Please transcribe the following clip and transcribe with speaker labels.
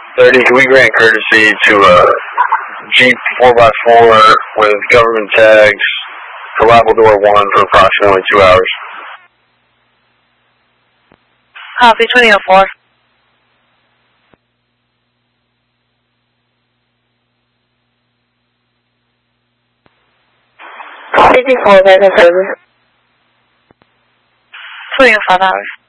Speaker 1: 30, can we grant courtesy to a Jeep 4x4 with government tags for Labrador 1 for approximately 2 hours?
Speaker 2: Copy, 2004. City 4, there's a service. 2005 hours.